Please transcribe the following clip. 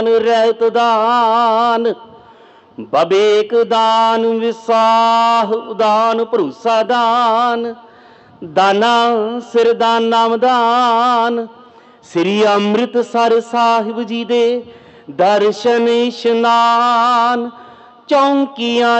ਰਹਿਤ ਦਾਨ, ਬਬੇਕ ਦਾਨ, ਵਿਸਾਹ ਉਦਾਨ, ਭਰੋਸਾ ਦਾਨ, ਦਾਨਾ ਸਿਰ ਦਾਨ ਨਾਮ ਦਾਨ। ਸ੍ਰੀ ਅੰਮ੍ਰਿਤਸਰ ਸਾਹਿਬ ਜੀ ਦੇ ਦਰਸ਼ਨ ਇਸ਼ਨਾਨ, ਚੌਂਕੀਆਂ